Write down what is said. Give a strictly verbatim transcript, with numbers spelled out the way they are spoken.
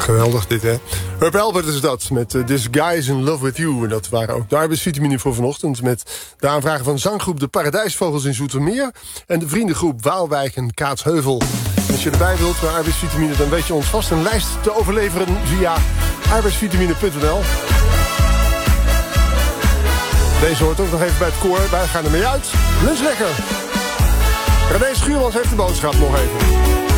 Geweldig dit, hè? Herb Alpert is dat, met uh, This Guy is in Love With You. En dat waren ook de arbeidsvitamine voor vanochtend... met de aanvragen van zanggroep De Paradijsvogels in Zoetermeer... en de vriendengroep Waalwijk en Kaatsheuvel. Als je erbij wilt bij arbeidsvitamine... dan weet je ons vast een lijst te overleveren via arbeidsvitamine punt n l. Deze hoort ook nog even bij het koor. Wij gaan ermee uit. Lunch lekker. René Schuurmans heeft de boodschap nog even.